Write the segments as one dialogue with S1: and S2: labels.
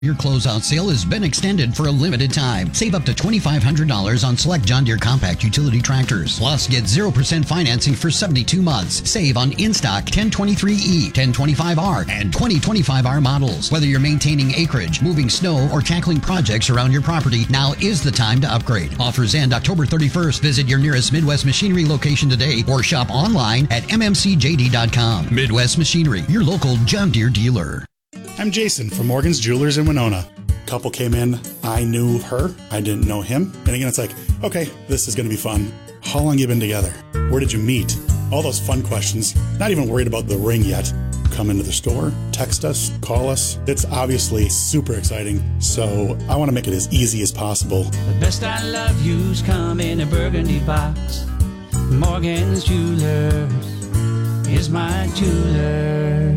S1: Your closeout sale has been extended for a limited time. Save up to $2,500 on select John Deere compact utility tractors. Plus, get 0% financing for 72 months. Save on in-stock 1023E, 1025R, and 2025R models. Whether you're maintaining acreage, moving snow, or tackling projects around your property, now is the time to upgrade. Offers end October 31st. Visit your nearest Midwest Machinery location today or shop online at mmcjd.com. Midwest Machinery, your local John Deere dealer.
S2: I'm Jason from Morgan's Jewelers in Winona. Couple came in, I knew her, I didn't know him. And again, it's like, okay, this is going to be fun. How long you been together? Where did you meet? All those fun questions. Not even worried about the ring yet. Come into the store, text us, call us. It's obviously super exciting, so I want to make it as easy as possible.
S3: The best I love you's come in a burgundy box. Morgan's Jewelers is my jeweler.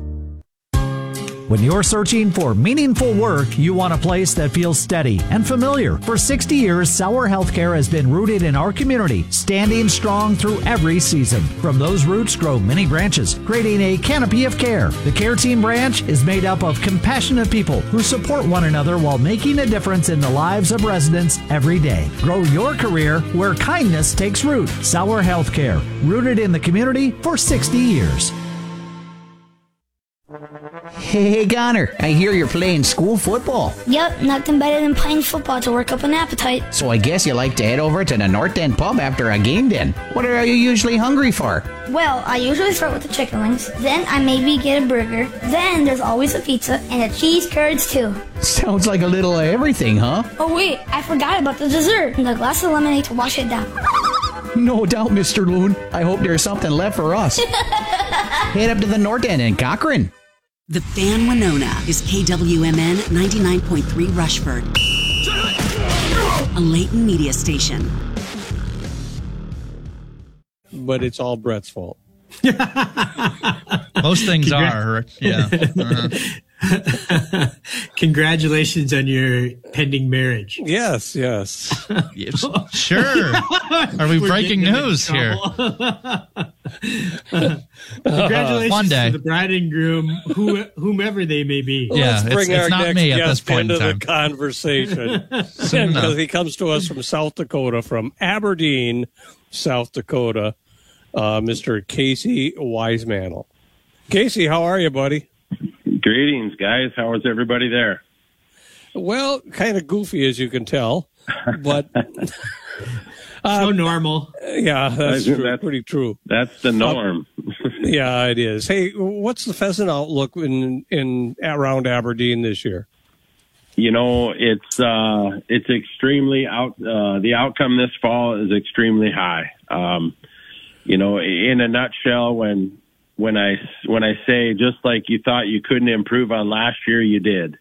S4: When you're searching for meaningful work, you want a place that feels steady and familiar. For 60 years, Sauer Healthcare has been rooted in our community, standing strong through every season. From those roots grow many branches, creating a canopy of care. The Care Team branch is made up of compassionate people who support one another while making a difference in the lives of residents every day. Grow your career where kindness takes root. Sauer Healthcare, rooted in the community for 60 years.
S5: Hey, Connor, I hear you're playing school football.
S6: Yep, nothing better than playing football to work up an appetite.
S5: So I guess you like to head over to the North End pub after a game then. What are you usually hungry for?
S6: Well, I usually start with the chicken wings, then I maybe get a burger, then there's always a pizza and a cheese curds too.
S5: Sounds like a little of everything, huh?
S6: Oh wait, I forgot about the dessert and the glass of lemonade to wash it down.
S5: No doubt, Mr. Loon. I hope there's something left for us. Head up to the North End in Cochrane.
S7: The Fan Winona is KWMN 99.3 Rushford, a Layton media station.
S8: But it's all Brett's fault.
S9: Most things are. Yeah.
S10: Congratulations on your pending marriage.
S8: Yes.
S9: Sure. Are we breaking news here?
S10: Congratulations
S9: One day.
S10: to the bride and groom, whomever they may be.
S9: Yeah,
S8: Let's bring
S9: it's
S8: our
S9: not
S8: next
S9: me at this
S8: guest
S9: point in
S8: into
S9: time.
S8: the conversation.
S9: Soon enough.
S8: Because he comes to us from South Dakota, from Aberdeen, South Dakota, Mr. Casey Wisemantel. Casey, how are you, buddy?
S11: Greetings, guys. How is everybody there?
S8: Well, kind of goofy, as you can tell, but
S10: so normal.
S8: Yeah, that's true. That's pretty true.
S11: That's the norm.
S8: Yeah, it is. Hey, what's the pheasant outlook in around Aberdeen this year?
S11: You know, it's extremely the outcome this fall is extremely high. You know, in a nutshell, when I say just like you thought you couldn't improve on last year, you did.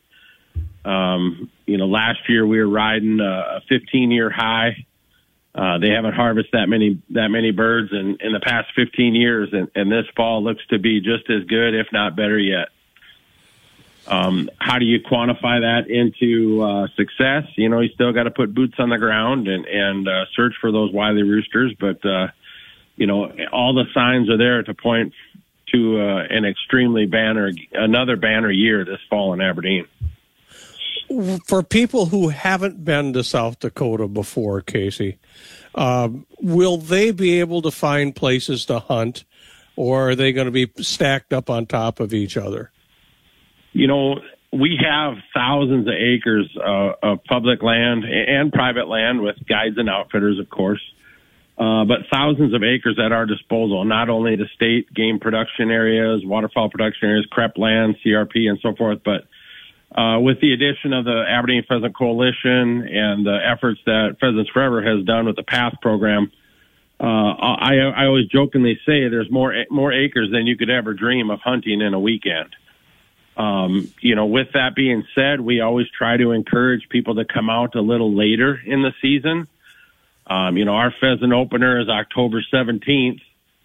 S11: You know, last year we were riding a 15-year high. They haven't harvested that many birds in the past 15 years, and this fall looks to be just as good, if not better yet. How do you quantify that into success? You know, you still got to put boots on the ground and search for those wily roosters, but you know, all the signs are there to point to another banner year this fall in Aberdeen.
S8: For people who haven't been to South Dakota before, Casey, will they be able to find places to hunt, or are they going to be stacked up on top of each other? You know, we have thousands of acres of public land and private land with guides and outfitters, of course. But thousands of acres at our disposal, not only the state game production areas, waterfowl production areas, CREP land, CRP, and so forth, but with the addition of the Aberdeen Pheasant Coalition and the efforts that Pheasants Forever has done with the PATH program, I always jokingly say there's more acres than you could ever dream of hunting in a weekend. You know, with that being said, we always try to encourage people to come out a little later in the season. You know, our pheasant opener is October 17th.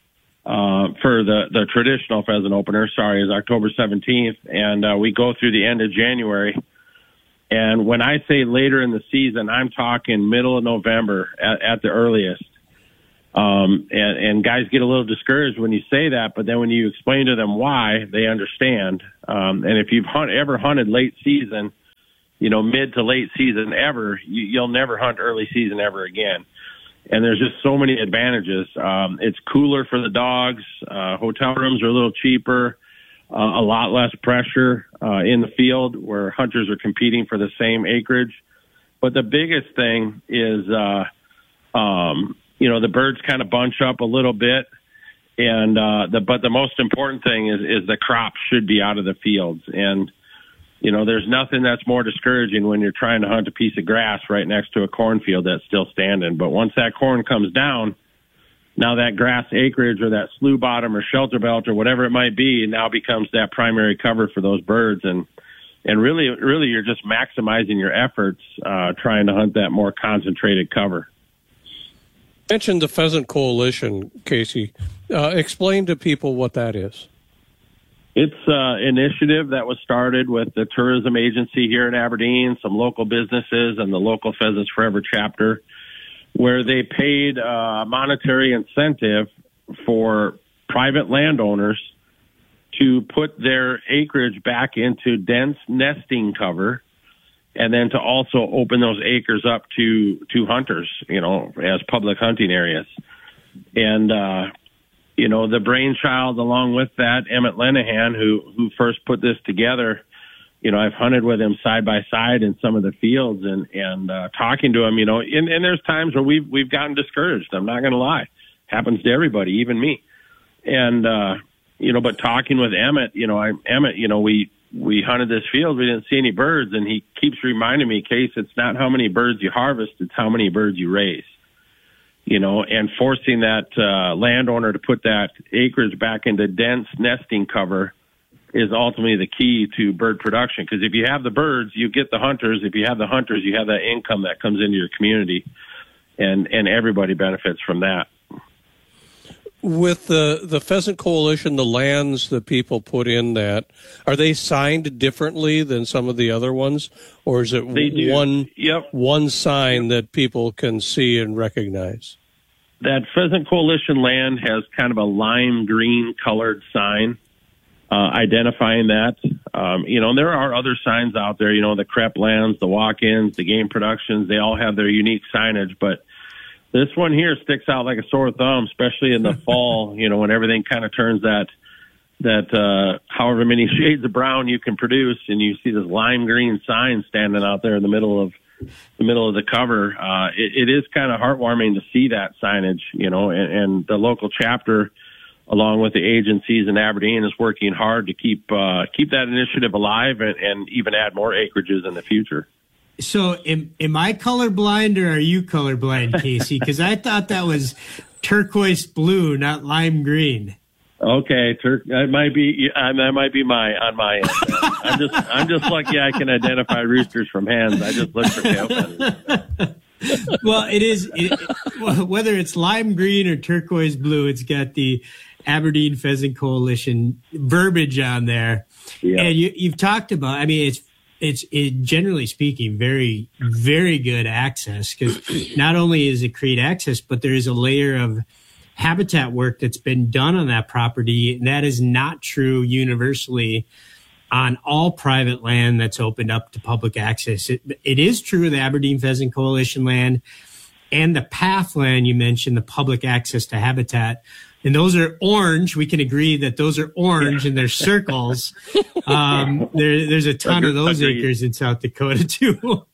S8: For the traditional pheasant opener, is October 17th. And we go through the end of January. And when I say later in the season, I'm talking middle of November at the earliest. And guys get a little discouraged when you say that, but then when you explain to them why, they understand. And if you've ever hunted late season,
S11: mid to late season ever, you'll never hunt early season ever again. And there's just so many advantages. It's cooler for the dogs. Hotel rooms are a little cheaper, a lot less pressure in the field where hunters are competing for the same acreage. But the biggest thing is, the birds kind of bunch up a little bit. And but the most important thing is the crops should be out of the fields. And there's nothing that's more discouraging when you're trying to hunt a piece of grass right next to a cornfield that's still standing. But once that corn comes down, now that grass acreage or that slough bottom or shelter belt or whatever it might be now becomes that primary cover for those birds. And really you're just maximizing your efforts trying to hunt that more concentrated cover.
S8: You mentioned the Pheasant Coalition, Casey. Explain to people what that is.
S11: It's an initiative that was started with the tourism agency here in Aberdeen, some local businesses, and the local Pheasants Forever chapter, where they paid a monetary incentive for private landowners to put their acreage back into dense nesting cover, and then to also open those acres up to hunters, as public hunting areas. And the brainchild along with that, Emmett Lenahan, who first put this together, I've hunted with him side by side in some of the fields and talking to him, and there's times where we've gotten discouraged. I'm not going to lie. Happens to everybody, even me. And, but talking with Emmett, we hunted this field. We didn't see any birds. And he keeps reminding me, Case, it's not how many birds you harvest, it's how many birds you raise. And forcing that landowner to put that acreage back into dense nesting cover is ultimately the key to bird production. Because if you have the birds, you get the hunters. If you have the hunters, you have that income that comes into your community, and everybody benefits from that.
S8: With the Pheasant Coalition, the lands that people put in that, are they signed differently than some of the other ones? Or is it one sign that people can see and recognize?
S11: That Pheasant Coalition land has kind of a lime green colored sign identifying that. And there are other signs out there, the CREP lands, the walk-ins, the game productions, they all have their unique signage, but this one here sticks out like a sore thumb, especially in the fall, when everything kind of turns that however many shades of brown you can produce, and you see this lime green sign standing out there in the middle of the cover. It is kind of heartwarming to see that signage, and the local chapter, along with the agencies in Aberdeen, is working hard to keep that initiative alive and even add more acreages in the future.
S10: So am I colorblind or are you colorblind, Casey? Because I thought that was turquoise blue, not lime green.
S11: Okay, that might be on my end. I'm just lucky I can identify roosters from hens. I just look for tail feathers.
S10: Well, whether it's lime green or turquoise blue, it's got the Aberdeen Pheasant Coalition verbiage on there. Yeah. And you've talked about, it's generally speaking, very, very good access, because not only is it create access, but there is a layer of habitat work that's been done on that property. And that is not true universally on all private land that's opened up to public access. It is true of the Aberdeen Pheasant Coalition land and the PATH land you mentioned, the public access to habitat. And those are orange. We can agree that those are orange and they're circles. There's a ton of those acres in South Dakota too.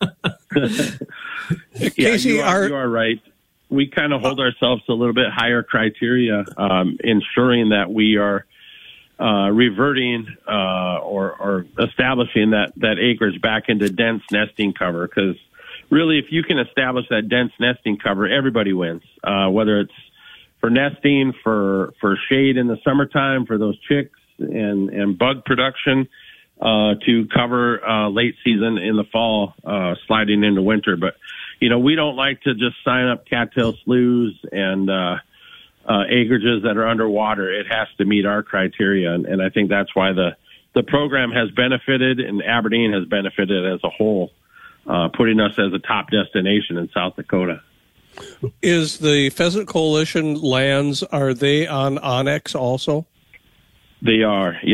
S8: Casey,
S11: you are right. We kind of hold ourselves to a little bit higher criteria, ensuring that we are reverting or establishing that acreage back into dense nesting cover. Because really, if you can establish that dense nesting cover, everybody wins. Whether it's for nesting, for shade in the summertime, for those chicks and bug production, to cover late season in the fall, sliding into winter. But we don't like to just sign up cattail sloughs and acreages that are underwater. It has to meet our criteria, and I think that's why the program has benefited, and Aberdeen has benefited as a whole, putting us as a top destination in South Dakota.
S8: Is the Pheasant Coalition lands, are they on Onyx also?
S11: They are, yep.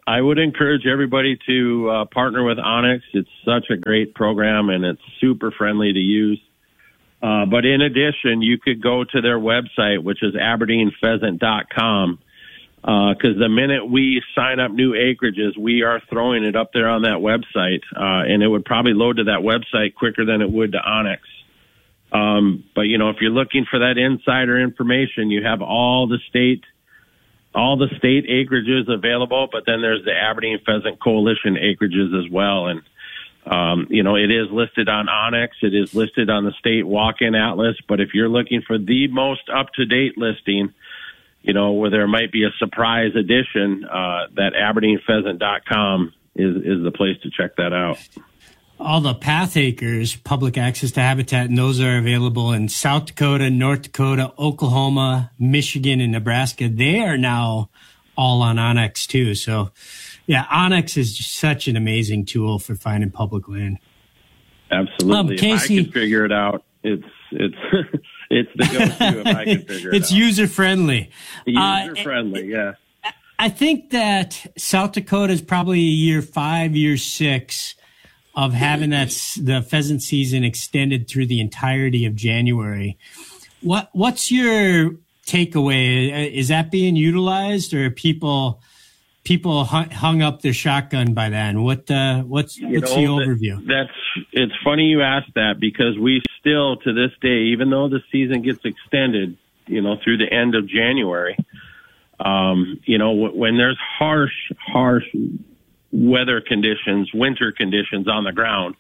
S11: I would encourage everybody to partner with Onyx. It's such a great program, and it's super friendly to use. But in addition, you could go to their website, which is AberdeenPheasant.com, because the minute we sign up new acreages, we are throwing it up there on that website, and it would probably load to that website quicker than it would to Onyx. But, you know, if you're looking for that insider information, you have all the state acreages available, but then there's the Aberdeen Pheasant Coalition acreages as well. And, you know, it is listed on Onyx. It is listed on the state walk-in atlas. But if you're looking for the most up-to-date listing, you know, where there might be a surprise edition, that AberdeenPheasant.com is the place to check that out.
S10: All the path acres, public access to habitat, and those are available in South Dakota, North Dakota, Oklahoma, Michigan, and Nebraska. They are now all on Onyx too. So, yeah, Onyx is just such an amazing tool for finding public land.
S11: Absolutely.
S10: Casey,
S11: if I can figure it out, it's it's the go-to if I can figure it out.
S10: It's user-friendly.
S11: User-friendly, yeah.
S10: I think that South Dakota is probably year 5, year 6 of having the pheasant season extended through the entirety of January. What's your takeaway? Is that being utilized, or are people hung up their shotgun by then? What's the overview?
S11: It's funny you asked that, because we still, to this day, even though the season gets extended, you know, through the end of January, you know, when there's harsh weather conditions, winter conditions on the ground,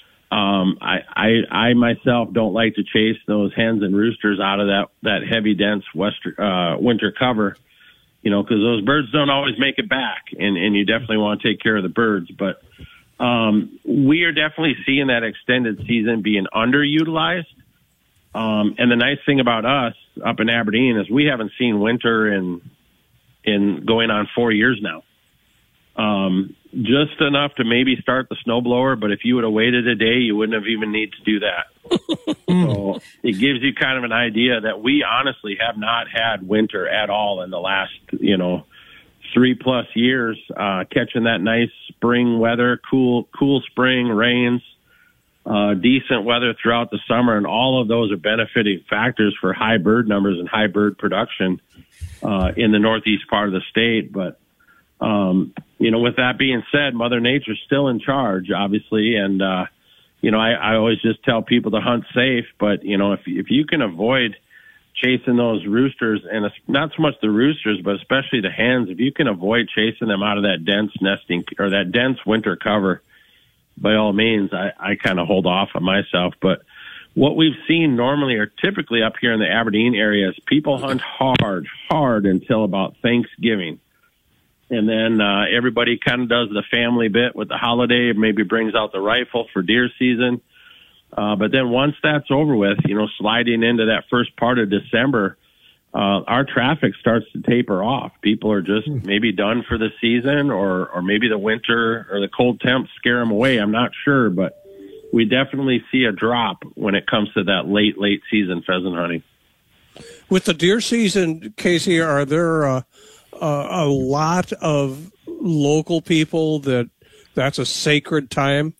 S11: I myself don't like to chase those hens and roosters out of that heavy, dense winter cover, you know, because those birds don't always make it back, and you definitely want to take care of the birds. But we are definitely seeing that extended season being underutilized. And the nice thing about us up in Aberdeen is we haven't seen winter in going on 4 years now. Just enough to maybe start the snowblower, but if you would have waited a day, you wouldn't have even need to do that. So it gives you kind of an idea that we honestly have not had winter at all in the last, you know, 3+ years, catching that nice spring weather, cool spring rains, decent weather throughout the summer. And all of those are benefiting factors for high bird numbers and high bird production, in the northeast part of the state. But, you know, with that being said, Mother Nature's still in charge, obviously. And, you know, I always just tell people to hunt safe. But, you know, if you can avoid chasing those roosters, and it's not so much the roosters, but especially the hens, if you can avoid chasing them out of that dense nesting or that dense winter cover, by all means, I kind of hold off on myself. But what we've seen normally, or typically up here in the Aberdeen area, is people hunt hard until about Thanksgiving. And then everybody kind of does the family bit with the holiday, maybe brings out the rifle for deer season. But then once that's over with, you know, sliding into that first part of December, our traffic starts to taper off. People are just maybe done for the season, or maybe the winter or the cold temps scare them away. I'm not sure, but we definitely see a drop when it comes to that late season pheasant hunting.
S8: With the deer season, Casey, are there a lot of local people that's a sacred time?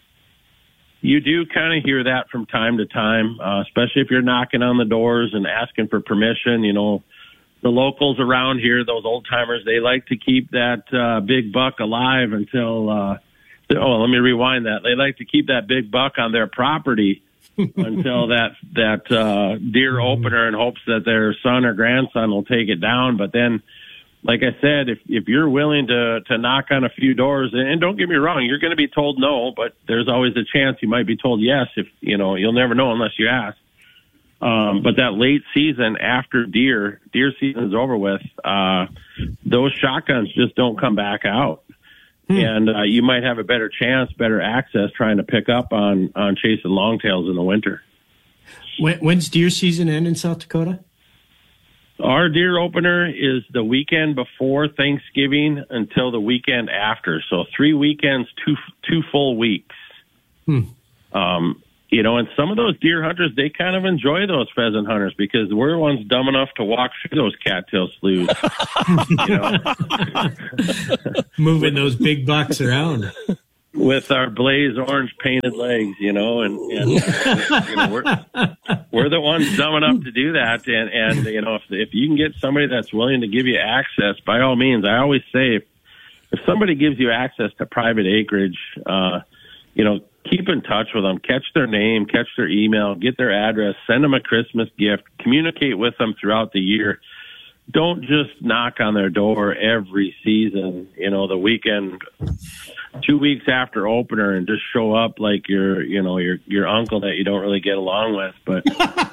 S11: You do kind of hear that from time to time, especially if you're knocking on the doors and asking for permission. You know, the locals around here, those old timers, they like to keep that big buck alive until, let me rewind that. They like to keep that big buck on their property until that deer opener, in hopes that their son or grandson will take it down. But then, like I said, if you're willing to knock on a few doors, and don't get me wrong, you're going to be told no, but there's always a chance you might be told yes. If you know, you'll never know unless you ask. But that late season after deer season is over with, those shotguns just don't come back out, and you might have a better chance, better access trying to pick up on chasing longtails in the winter.
S10: When's deer season end in South Dakota?
S11: Our deer opener is the weekend before Thanksgiving until the weekend after. So 3 weekends, two full weeks. you know, and some of those deer hunters, they kind of enjoy those pheasant hunters because we're the ones dumb enough to walk through those cattail sloughs. You know?
S10: Moving those big bucks around.
S11: With our blaze orange painted legs, you know, and you know, we're the ones dumb enough to do that. And you know, if you can get somebody that's willing to give you access, by all means, I always say, if somebody gives you access to private acreage, you know, keep in touch with them, catch their name, catch their email, get their address, send them a Christmas gift, communicate with them throughout the year. Don't just knock on their door every season, you know, the weekend, 2 weeks after opener, and just show up like your uncle that you don't really get along with. But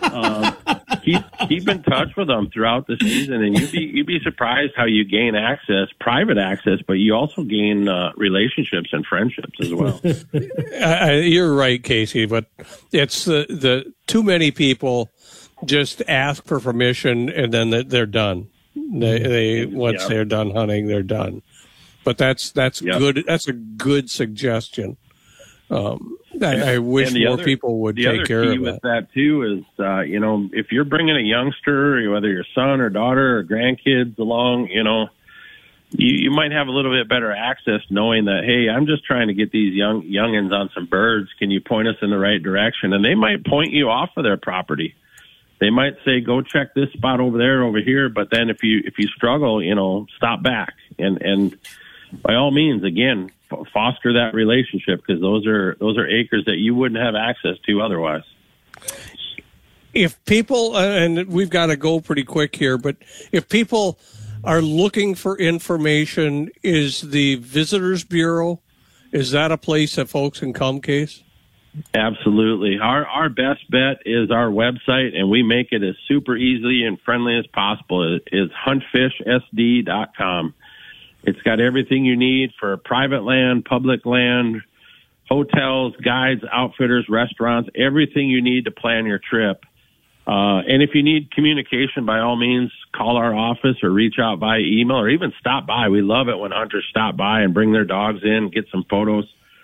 S11: keep in touch with them throughout the season, and you'd be surprised how you gain access, private access, but you also gain relationships and friendships as well.
S8: You're right, Casey, but it's the too many people just ask for permission and then they're done. They once they're done hunting, they're done. But that's good. That's a good suggestion. I wish more people would take care of that. The other key with
S11: that too is, you know, if you're bringing a youngster, whether your son or daughter or grandkids along, you know, you might have a little bit better access knowing that, hey, I'm just trying to get these youngins on some birds. Can you point us in the right direction? And they might point you off of their property. They might say, go check this spot over there, over here. But then if you struggle, you know, stop back and by all means, again, foster that relationship, because those are acres that you wouldn't have access to otherwise.
S8: If people, and we've got to go pretty quick here, but if people are looking for information, is the Visitors Bureau, is that a place that folks can come, Case?
S11: Absolutely. Our best bet is our website, and we make it as super easy and friendly as possible. It is huntfishsd.com. It's got everything you need for private land, public land, hotels, guides, outfitters, restaurants, everything you need to plan your trip. And if you need communication, by all means, call our office or reach out via email or even stop by. We love it when hunters stop by and bring their dogs in, get some photos.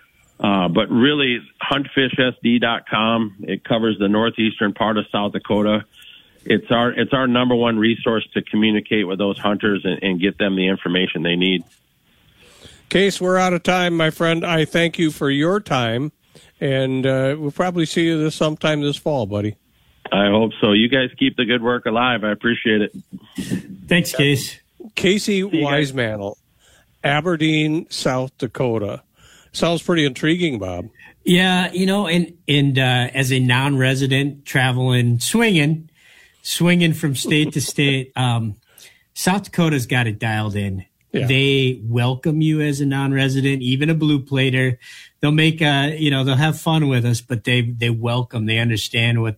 S11: But really, huntfishsd.com. It covers the northeastern part of South Dakota. It's our number one resource to communicate with those hunters and get them the information they need.
S8: Case, we're out of time, my friend. I thank you for your time, and we'll probably see you sometime this fall, buddy.
S11: I hope so. You guys keep the good work alive. I appreciate it.
S10: Thanks, Case.
S8: Casey Wisemantel, Aberdeen, South Dakota. Sounds pretty intriguing, Bob.
S10: Yeah, you know, and as a non-resident traveling, swinging from state to state, South Dakota's got it dialed in. Yeah. They welcome you as a non-resident, even a blue plater. They'll make they'll have fun with us, but they welcome, they understand what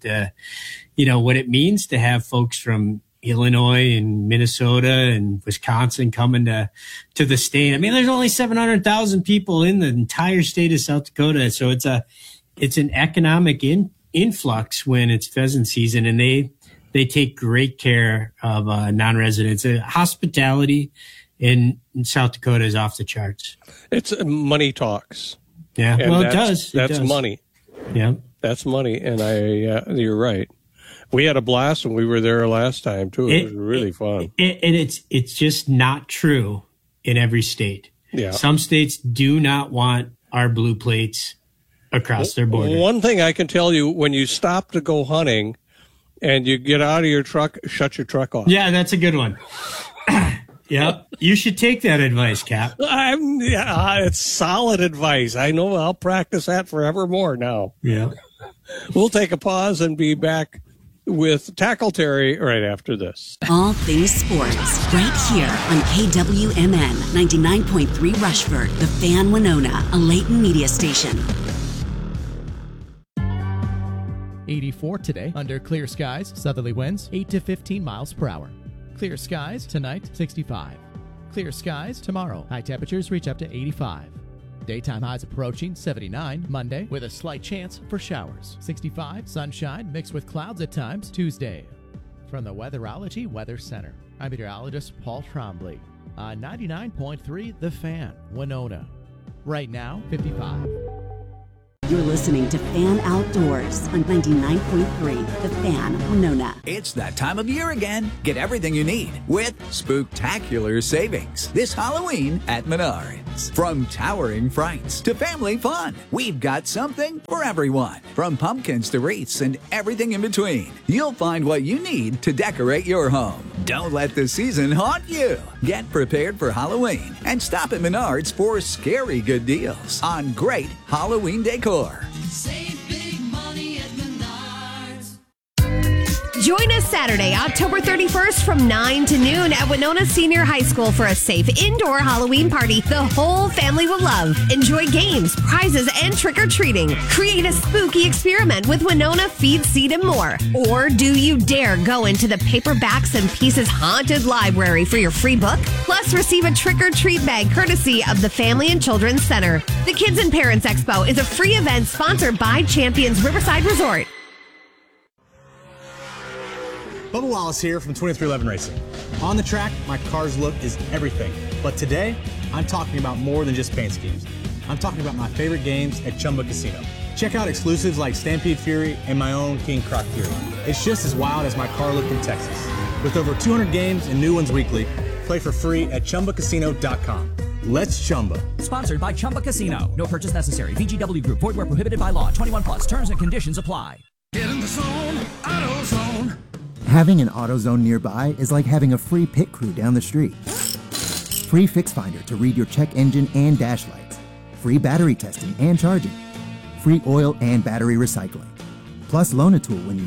S10: what it means to have folks from Illinois and Minnesota and Wisconsin coming to the state. I mean, there's only 700,000 people in the entire state of South Dakota. So it's an economic influx when it's pheasant season, and they take great care of non-residents. Hospitality in South Dakota is off the charts.
S8: It's money talks.
S10: Yeah,
S8: and
S10: well, it does.
S8: That's money.
S10: Yeah,
S8: that's money. And you're right. We had a blast when we were there last time too. It was really fun.
S10: And it's just not true in every state.
S8: Yeah,
S10: some states do not want our blue plates across their border.
S8: One thing I can tell you: when you stop to go hunting, and you get out of your truck, shut your truck off.
S10: Yeah, that's a good one. Yeah, you should take that advice, Cap.
S8: It's solid advice. I know I'll practice that forevermore now.
S10: Yeah.
S7: We'll take a pause and be back with Tackle Terry right after this. All things sports, right here on KWMN 99.3 Rushford, The Fan Winona, a Layton media station.
S12: 84 today, under clear skies, southerly winds 8 to 15 miles per hour. Clear skies tonight, 65. Clear skies tomorrow, high temperatures reach up to 85. Daytime highs approaching 79 Monday with a slight chance for showers. 65, sunshine mixed with clouds at times Tuesday. From the Weatherology Weather Center, I'm meteorologist Paul Trombley on 99.3 The Fan, Winona. Right now, 55.
S7: You're listening to Fan Outdoors on 99.3 The Fan, Winona.
S13: It's that time of year again. Get everything you need with spooktacular savings this Halloween at Menards. From towering frights to family fun, we've got something for everyone. From pumpkins to wreaths and everything in between, you'll find what you need to decorate your home. Don't let the season haunt you. Get prepared for Halloween and stop at Menards for scary good deals on great Halloween decor.
S14: Save big money at Menards.
S15: Join us Saturday, October 31st from 9 to noon at Winona Senior High School for a safe indoor Halloween party the whole family will love. Enjoy games, prizes, and trick-or-treating. Create a spooky experiment with Winona Feed, Seed, and more. Or do you dare go into the Paperbacks and Pieces Haunted Library for your free book? Plus, receive a trick-or-treat bag courtesy of the Family and Children's Center. The Kids and Parents Expo is a free event sponsored by Champions Riverside Resort.
S16: Bubba Wallace here from 2311 Racing. On the track, my car's look is everything. But today, I'm talking about more than just paint schemes. I'm talking about my favorite games at Chumba Casino. Check out exclusives like Stampede Fury and my own King Croc Fury. It's just as wild as my car looked in Texas. With over 200 games and new ones weekly, play for free at ChumbaCasino.com. Let's Chumba.
S17: Sponsored by Chumba Casino. No purchase necessary. VGW Group. Void where prohibited by law. 21 plus. Terms and conditions apply.
S14: Get in the zone, AutoZone.
S18: Having an AutoZone nearby is like having a free pit crew down the street. Free Fix Finder to read your check engine and dash lights. Free battery testing and charging. Free oil and battery recycling. Plus Loan-A-Tool when you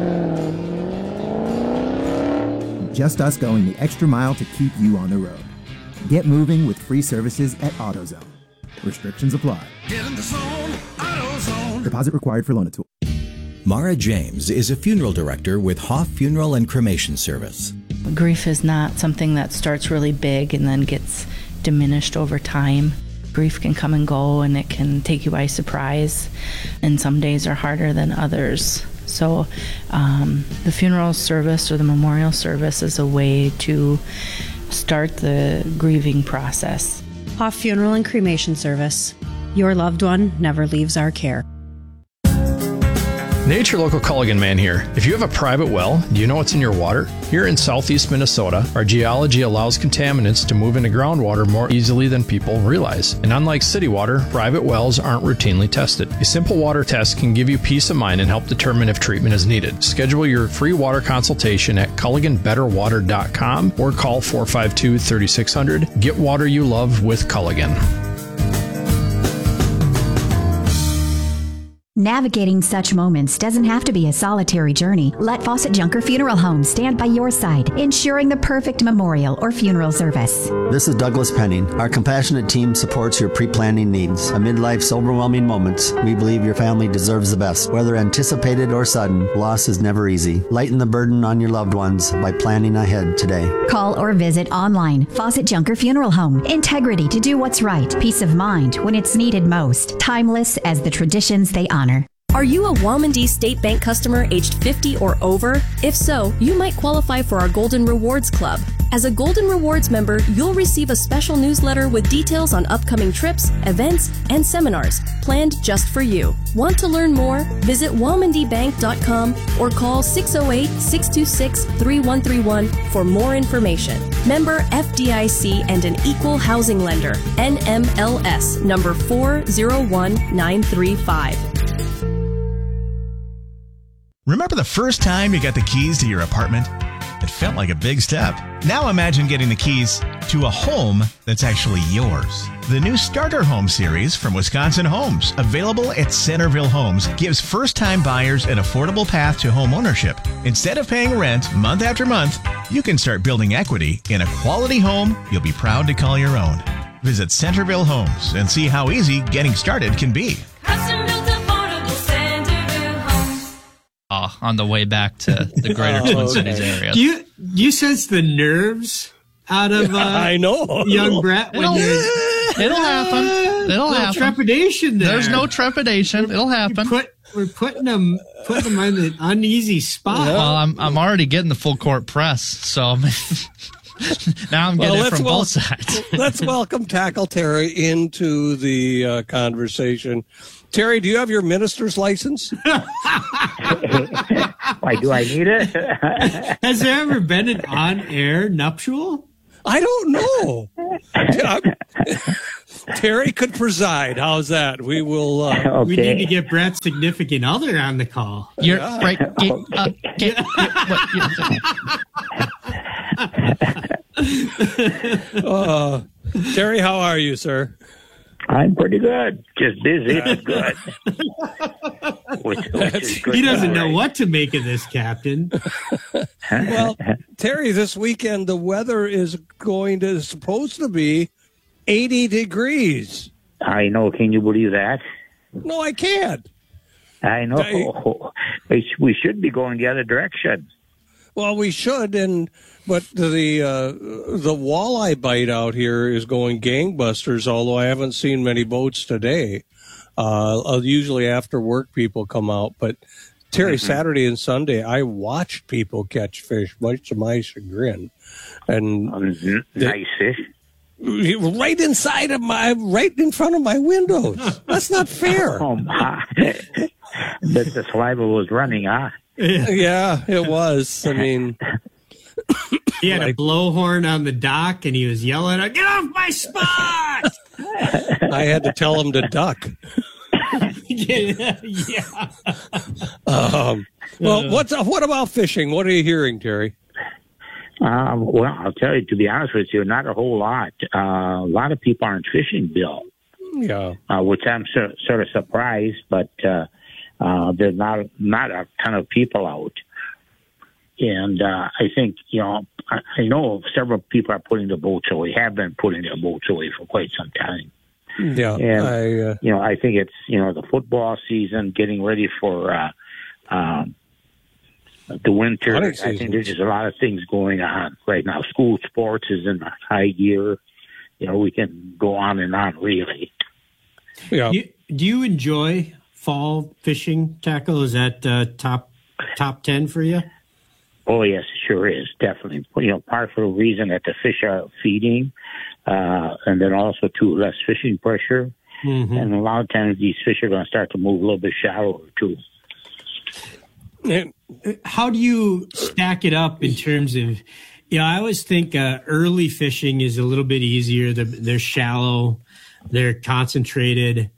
S18: need it. Just us going the extra mile to keep you on the road. Get moving with free services at AutoZone. Restrictions apply.
S14: Get in the zone, AutoZone.
S18: Deposit required for Loan-A-Tool.
S19: Mara James is a funeral director with Hoff Funeral and Cremation Service.
S20: Grief is not something that starts really big and then gets diminished over time. Grief can come and go, and it can take you by surprise, and some days are harder than others. So the funeral service or the memorial service is a way to start the grieving process.
S21: Hoff Funeral and Cremation Service. Your loved one never leaves our care.
S22: Nature Local Culligan Man here. If you have a private well, do you know what's in your water? Here in southeast Minnesota, our geology allows contaminants to move into groundwater more easily than people realize. And unlike city water, private wells aren't routinely tested. A simple water test can give you peace of mind and help determine if treatment is needed. Schedule your free water consultation at CulliganBetterWater.com or call 452-3600. Get water you love with Culligan.
S23: Navigating such moments doesn't have to be a solitary journey. Let Fawcett Junker Funeral Home stand by your side, ensuring the perfect memorial or funeral service.
S24: This is Douglas Penning. Our compassionate team supports your pre-planning needs. Amid life's overwhelming moments, we believe your family deserves the best. Whether anticipated or sudden, loss is never easy. Lighten the burden on your loved ones by planning ahead today.
S23: Call or visit online. Fawcett Junker Funeral Home. Integrity to do what's right. Peace of mind when it's needed most. Timeless as the traditions they honor.
S25: Are you a Womandee State Bank customer aged 50 or over? If so, you might qualify for our Golden Rewards Club. As a Golden Rewards member, you'll receive a special newsletter with details on upcoming trips, events, and seminars planned just for you. Want to learn more? Visit WomandeeBank.com or call 608-626-3131 for more information. Member FDIC and an equal housing lender. NMLS number 401935.
S26: Remember the first time you got the keys to your apartment? It felt like a big step. Now imagine getting the keys to a home that's actually yours. The new Starter Home series from Wisconsin Homes, available at Centerville Homes, gives first-time buyers an affordable path to home ownership. Instead of paying rent month after month, you can start building equity in a quality home you'll be proud to call your own. Visit Centerville Homes and see how easy getting started can be.
S9: On the way back to the greater Twin Cities area.
S10: Do you sense the nerves out of
S8: I know.
S10: young Brett?
S9: It'll happen. It'll happen.
S10: Trepidation there.
S9: There's no trepidation. It'll happen.
S10: We're putting them on the uneasy spot.
S9: Well, I'm already getting the full court press, so Now I'm getting it from both sides.
S8: Let's welcome Tackle Terry into the conversation. Terry, do you have your minister's license?
S1: Why do I need it?
S10: Has there ever been an on-air nuptial?
S8: I don't know. Terry could preside. How's that? We will.
S1: Okay.
S10: We need to get Brett's significant other on the call.
S9: You're right.
S8: Terry, how are you, sir?
S1: I'm pretty good. Just busy, but good. Which is good.
S10: He doesn't know what to make of this, Captain.
S8: Well, Terry, this weekend the weather is supposed to be 80 degrees.
S1: I know. Can you believe that?
S8: No, I can't.
S1: I know. We should be going the other direction.
S8: Well, we should, but the walleye bite out here is going gangbusters. Although I haven't seen many boats today. Usually after work, people come out. But Terry, Saturday and Sunday, I watched people catch fish, much to my chagrin. And
S1: nice fish.
S8: Right in front of my windows. That's not fair.
S1: Oh my! But the saliva was running, huh?
S8: Yeah, it was. I mean,
S10: he had a blowhorn on the dock, and he was yelling, "Get off my spot!"
S8: I had to tell him to duck.
S10: Yeah.
S8: Well, what about fishing? What are you hearing, Terry?
S1: Well, I'll tell you, to be honest with you, not a whole lot. A lot of people aren't fishing, Bill.
S8: Yeah.
S1: Which I'm sort of surprised, but there's not a ton of people out. And I think, I know several people are putting their boats away, have been putting their boats away for quite some time.
S8: Yeah.
S1: And, I think it's, the football season, getting ready for the winter. I think there's just a lot of things going on right now. School sports is in high gear. We can go on and on, really.
S8: Yeah.
S10: Do you enjoy fall fishing, Tackle? Is that top 10 for you?
S1: Oh, yes, it sure is. Definitely. Part of the reason that the fish are feeding, and then also, too, less fishing pressure. Mm-hmm. And a lot of times these fish are going to start to move a little bit shallower, too.
S10: How do you stack it up in terms of, I always think early fishing is a little bit easier. They're shallow, they're concentrated.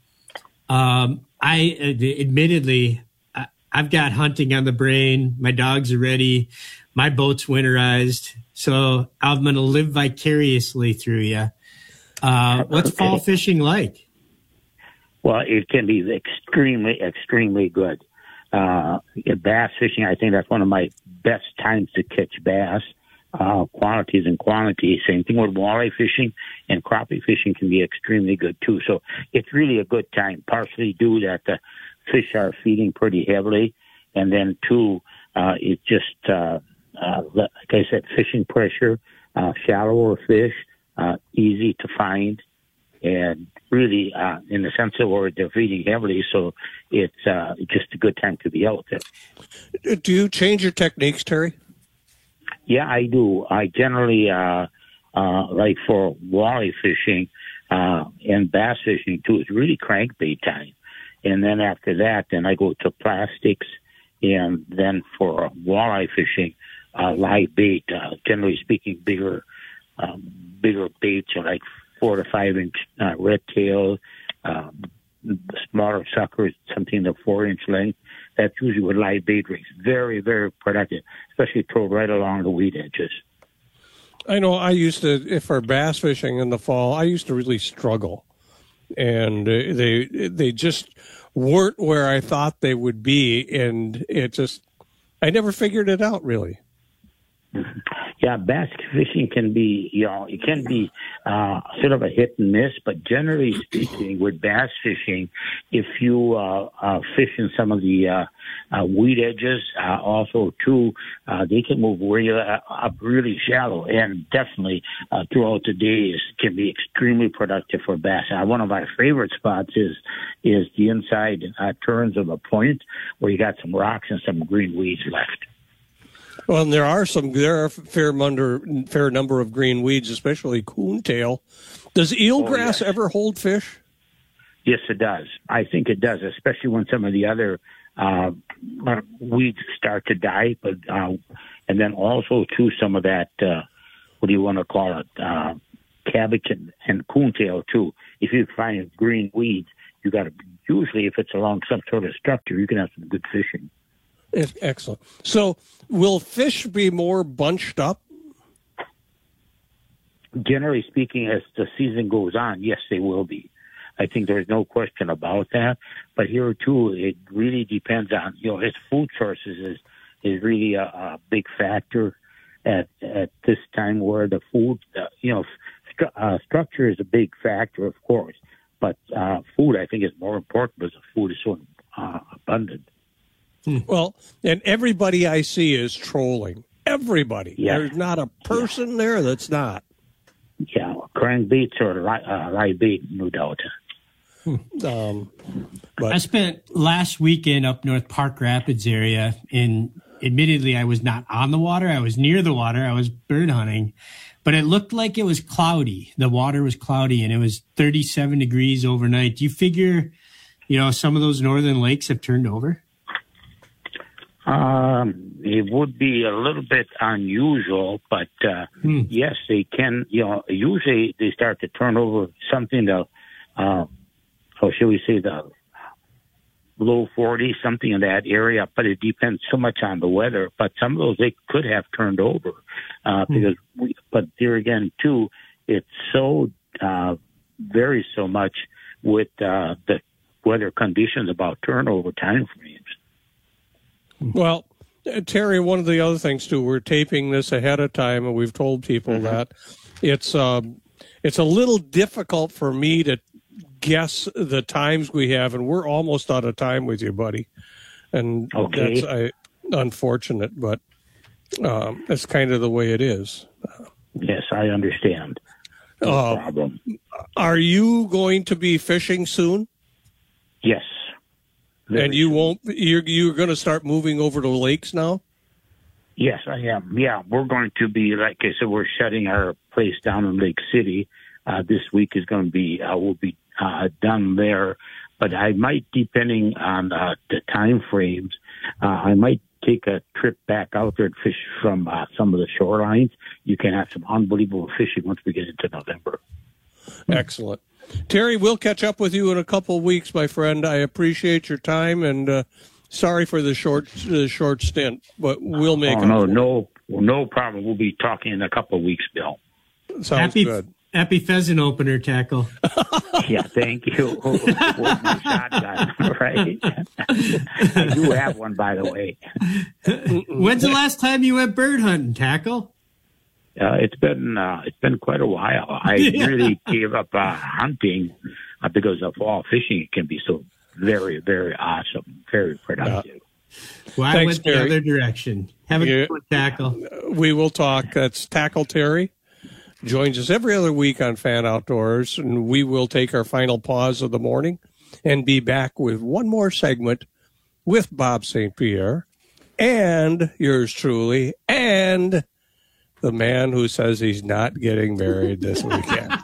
S10: Admittedly, I've got hunting on the brain. My dogs are ready. My boat's winterized. So I'm going to live vicariously through you. What's fall fishing like?
S1: Well, it can be extremely, extremely good. Bass fishing, I think that's one of my best times to catch bass. Quantities and quantities. Same thing with walleye fishing, and crappie fishing can be extremely good too. So it's really a good time, partially due that the fish are feeding pretty heavily, and then two, it's just, like I said, fishing pressure, shallower fish, easy to find, and really, in the sense of where they're feeding heavily, so it's just a good time to be out there.
S8: Do you change your techniques, Terry?
S1: Yeah, I do. I generally, like for walleye fishing and bass fishing too, it's really crankbait time. And then after that, then I go to plastics. And then for walleye fishing, live bait, generally speaking, bigger baits are like 4 to 5 inch red tail, smaller suckers, something to 4 inch length. That's usually what live bait rigs. Very, very productive, especially throw right along the weed edges.
S8: I know I used to, for bass fishing in the fall, I used to really struggle. And they just weren't where I thought they would be. And I never figured it out, really.
S1: Yeah, bass fishing can be, it can be sort of a hit and miss, but generally speaking, with bass fishing, if you fish in some of the weed edges, also too, they can move up really shallow, and definitely throughout the day can be extremely productive for bass. One of our favorite spots is the inside turns of a point where you got some rocks and some green weeds left.
S8: Well, and there are a fair number of green weeds, especially coontail. Does eelgrass ever hold fish?
S1: Yes, it does. I think it does, especially when some of the other weeds start to die. But and then also too some of that. What do you want to call it? Cabbage and coontail too. If you find green weeds, you got to usually if it's along some sort of structure, you can have some good fishing.
S8: Excellent. So, will fish be more bunched up?
S1: Generally speaking, as the season goes on, yes, they will be. I think there's no question about that. But here too, it really depends on its food sources is really a big factor at this time where the food structure is a big factor, of course. But food, I think, is more important because the food is so abundant.
S8: Well, and everybody I see is trolling. Everybody. Yeah. There's not a person there that's not.
S1: Yeah, crankbaits or live bait, no doubt.
S10: I spent last weekend up North Park Rapids area, and admittedly I was not on the water. I was near the water. I was bird hunting. But it looked like it was cloudy. The water was cloudy, and it was 37 degrees overnight. Do you figure, some of those northern lakes have turned over?
S1: It would be a little bit unusual, but yes, they can. Usually they start to turn over something to, how shall we say, the low 40s, something in that area. But it depends so much on the weather. But some of those they could have turned over because. But there again, too, it so varies so much with the weather conditions about turnover time frames.
S8: Well, Terry, one of the other things, too, we're taping this ahead of time, and we've told people that it's a little difficult for me to guess the times we have, and we're almost out of time with you, buddy. And that's unfortunate, but that's kind of the way it is.
S1: Yes, I understand. No problem.
S8: Are you going to be fishing soon?
S1: Yes.
S8: And you won't. You're going to start moving over to lakes now?
S1: Yes, I am. Yeah, we're going to be, like I said, we're shutting our place down in Lake City. This week is going to be, we'll be done there. But I might, depending on the time frames, I might take a trip back out there and fish from some of the shorelines. You can have some unbelievable fishing once we get into November.
S8: Excellent. Terry, we'll catch up with you in a couple of weeks, my friend. I appreciate your time, and sorry for the short stint, but we'll make it.
S1: No problem. We'll be talking in a couple of weeks, Bill.
S8: Sounds good.
S10: Happy pheasant opener, Tackle.
S1: Yeah, thank you. My shotgun, right? I do have one, by the way.
S10: When's the last time you went bird hunting, Tackle?
S1: It's been quite a while. I really gave up hunting because of fall fishing. It can be so very, very awesome, very productive.
S10: Well, I went the other direction. Have a good one, Tackle.
S8: We will talk. That's Tackle Terry. Joins us every other week on Fan Outdoors, and we will take our final pause of the morning and be back with one more segment with Bob St. Pierre and yours truly and the man who says he's not getting married this weekend.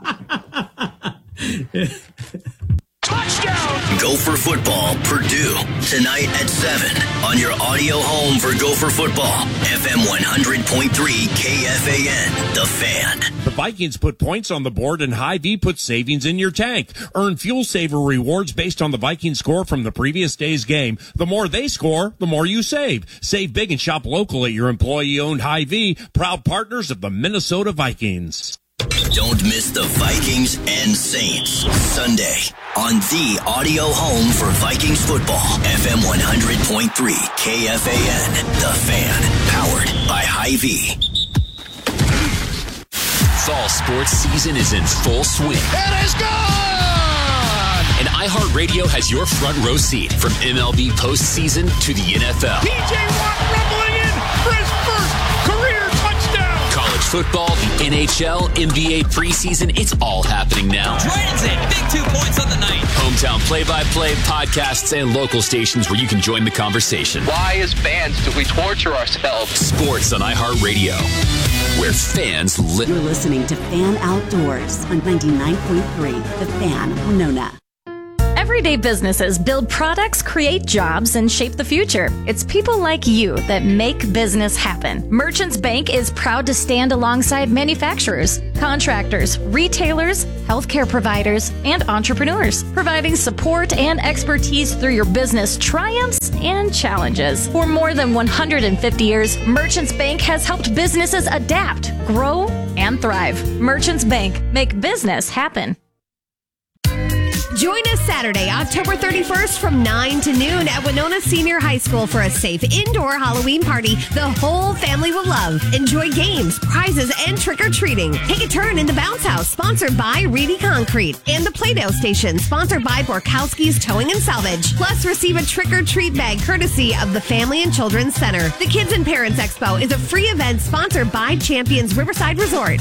S2: Touchdown! Gopher football, Purdue, tonight at 7 on your audio home for Gopher football, FM 100.3 KFAN, The Fan.
S3: The Vikings put points on the board and Hy-Vee puts savings in your tank. Earn Fuel Saver rewards based on the Vikings score from the previous day's game. The more they score, the more you save. Save big and shop local at your employee-owned Hy-Vee, proud partners of the Minnesota Vikings.
S2: Don't miss the Vikings and Saints Sunday on the audio home for Vikings football, FM 100.3 KFAN, The Fan, powered by Hy-Vee.
S4: Fall sports season is in full swing.
S14: It is gone!
S4: And iHeartRadio has your front row seat from MLB postseason to the NFL.
S14: P.J. Watt rumbling in for his first career touchdown.
S4: College football, the NHL, NBA preseason, it's all happening now.
S5: Jordan's in. Big 2 points on the night.
S4: Hometown play-by-play, podcasts, and local stations where you can join the conversation.
S6: Why, as fans, do we torture ourselves?
S4: Sports on iHeartRadio, where fans live.
S7: You're listening to Fan Outdoors on 99.3, The Fan, Winona.
S11: Everyday businesses build products, create jobs, and shape the future. It's people like you that make business happen. Merchants Bank is proud to stand alongside manufacturers, contractors, retailers, healthcare providers, and entrepreneurs, providing support and expertise through your business triumphs and challenges. For more than 150 years, Merchants Bank has helped businesses adapt, grow, and thrive. Merchants Bank, make business happen.
S15: Join us Saturday, October 31st from 9 to noon at Winona Senior High School for a safe indoor Halloween party the whole family will love. Enjoy games, prizes, and trick-or-treating. Take a turn in the Bounce House, sponsored by Reedy Concrete, and the Play-Doh Station, sponsored by Borkowski's Towing and Salvage. Plus, receive a trick-or-treat bag courtesy of the Family and Children's Center. The Kids and Parents Expo is a free event sponsored by Champions Riverside Resort.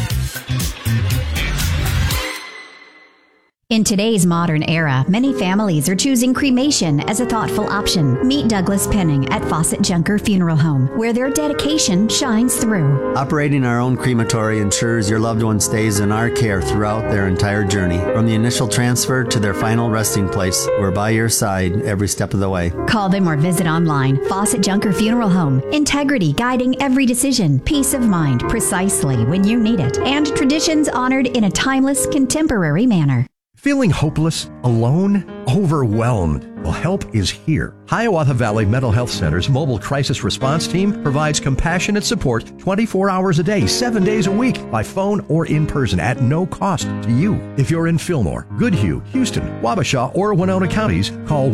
S23: In today's modern era, many families are choosing cremation as a thoughtful option. Meet Douglas Penning at Fawcett Junker Funeral Home, where their dedication shines through.
S24: Operating our own crematory ensures your loved one stays in our care throughout their entire journey. From the initial transfer to their final resting place, we're by your side every step of the way.
S23: Call them or visit online. Fawcett Junker Funeral Home. Integrity guiding every decision. Peace of mind precisely when you need it. And traditions honored in a timeless, contemporary manner.
S12: Feeling hopeless, alone, overwhelmed? Well, help is here. Hiawatha Valley Mental Health Center's mobile crisis response team provides compassionate support 24 hours a day, 7 days a week, by phone or in person at no cost to you. If you're in Fillmore, Goodhue, Houston, Wabasha, or Winona counties, call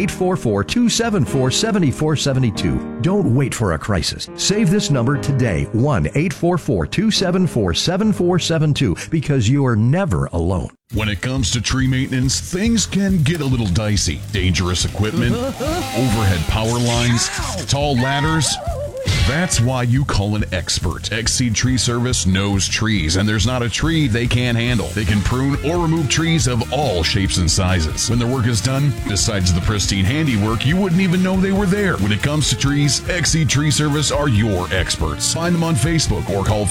S12: 1-844-274-7472. Don't wait for a crisis. Save this number today, 1-844-274-7472, because you are never alone.
S13: When it comes to tree maintenance, things can get a little dicey. Dangerous equipment, overhead power lines, tall ladders. That's why you call an expert. Exceed Tree Service knows trees, and there's not a tree they can't handle. They can prune or remove trees of all shapes and sizes. When their work is done, besides the pristine handiwork, you wouldn't even know they were there. When it comes to trees, Exceed Tree Service are your experts. Find them on Facebook or call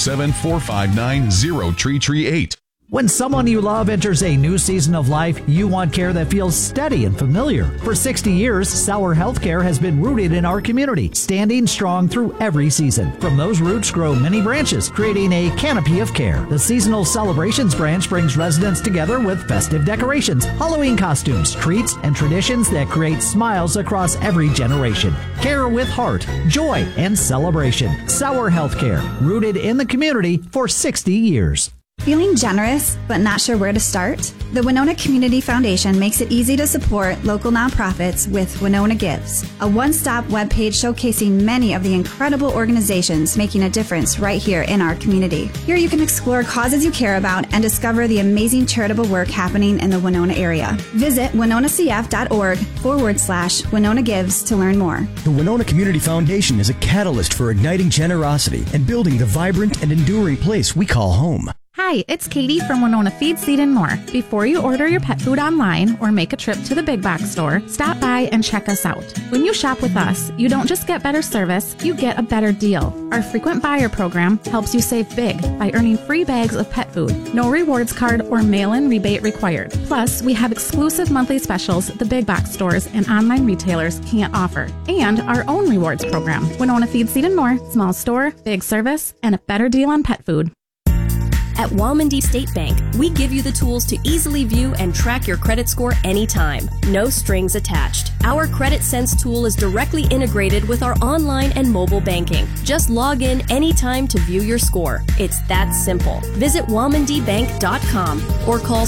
S13: 507-459-0338.
S17: When someone you love enters a new season of life, you want care that feels steady and familiar. For 60 years, Sauer Healthcare has been rooted in our community, standing strong through every season. From those roots grow many branches, creating a canopy of care. The Seasonal Celebrations branch brings residents together with festive decorations, Halloween costumes, treats, and traditions that create smiles across every generation. Care with heart, joy, and celebration. Sauer Healthcare, rooted in the community for 60 years.
S27: Feeling generous but not sure where to start? The Winona Community Foundation makes it easy to support local nonprofits with Winona Gives, a one-stop webpage showcasing many of the incredible organizations making a difference right here in our community. Here you can explore causes you care about and discover the amazing charitable work happening in the Winona area. Visit winonacf.org/Winona Gives to learn more.
S28: The Winona Community Foundation is a catalyst for igniting generosity and building the vibrant and enduring place we call home.
S29: Hi, it's Katie from Winona Feed, Seed, and More. Before you order your pet food online or make a trip to the big box store, stop by and check us out. When you shop with us, you don't just get better service, you get a better deal. Our frequent buyer program helps you save big by earning free bags of pet food. No rewards card or mail-in rebate required. Plus, we have exclusive monthly specials the big box stores and online retailers can't offer. And our own rewards program. Winona Feed, Seed, and More. Small store, big service, and a better deal on pet food.
S25: At Walmondie State Bank, we give you the tools to easily view and track your credit score anytime. No strings attached. Our Credit Sense tool is directly integrated with our online and mobile banking. Just log in anytime to view your score. It's that simple. Visit WalmondiBank.com or call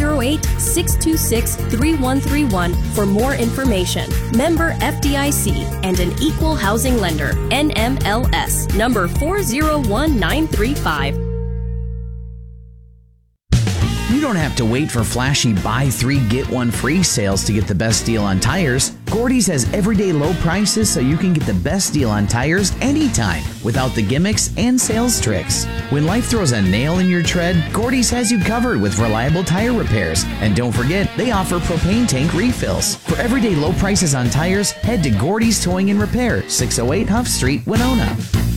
S25: 608-626-3131 for more information. Member FDIC and an equal housing lender. NMLS number 401935.
S30: You don't have to wait for flashy buy 3 get 1 free sales to get the best deal on tires.
S1: Gordy's has everyday low prices so you can get the best deal on tires anytime without the gimmicks and sales tricks. When life throws a nail in your tread, Gordy's has you covered with reliable tire repairs. And don't forget, they offer propane tank refills. For everyday low prices on tires, head to Gordy's Towing and Repair, 608 Huff Street, Winona.